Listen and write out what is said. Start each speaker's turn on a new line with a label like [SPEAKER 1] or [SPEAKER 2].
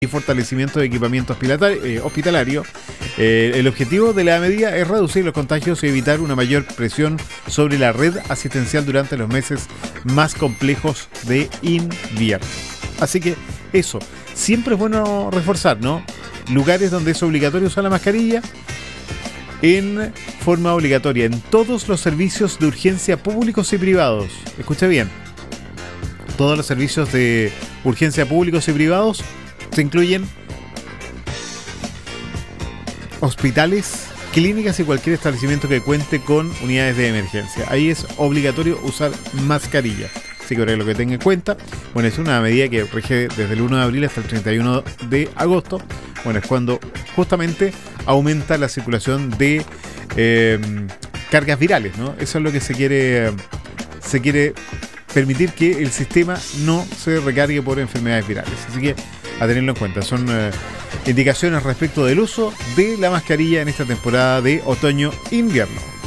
[SPEAKER 1] y fortalecimiento de equipamiento hospitalario. El objetivo de la medida es reducir los contagios y evitar una mayor presión sobre la red asistencial durante los meses más complejos de invierno. Así que eso, siempre es bueno reforzar, ¿no? Lugares donde es obligatorio usar la mascarilla en forma obligatoria en todos los servicios de urgencia públicos y privados. Escucha bien, todos los servicios de urgencia públicos y privados se incluyen hospitales, clínicas y cualquier establecimiento que cuente con unidades de emergencia. Ahí es obligatorio usar mascarilla. Así que para lo que tenga en cuenta, bueno, es una medida que rige desde el 1 de abril hasta el 31 de agosto. Bueno, es cuando justamente aumenta la circulación de cargas virales, ¿no? Eso es lo que se quiere permitir, que el sistema no se recargue por enfermedades virales. Así que a tenerlo en cuenta. Son indicaciones respecto del uso de la mascarilla en esta temporada de otoño-invierno.